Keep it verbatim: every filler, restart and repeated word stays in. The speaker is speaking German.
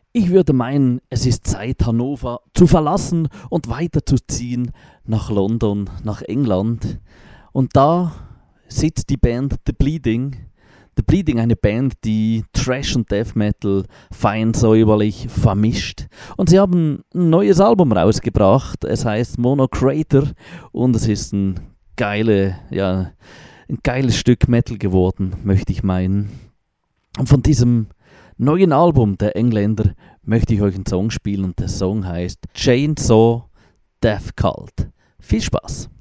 Ich würde meinen, es ist Zeit, Hannover zu verlassen und weiterzuziehen nach London, nach England. Und da sitzt die Band The Bleeding. The Bleeding, eine Band, die Thrash und Death Metal fein säuberlich vermischt. Und sie haben ein neues Album rausgebracht. Es heißt Monocrator und es ist ein, geile, ja, ein geiles Stück Metal geworden, möchte ich meinen. Und von diesem neuen Album der Engländer möchte ich euch einen Song spielen und der Song heißt Chainsaw Death Cult. Viel Spaß!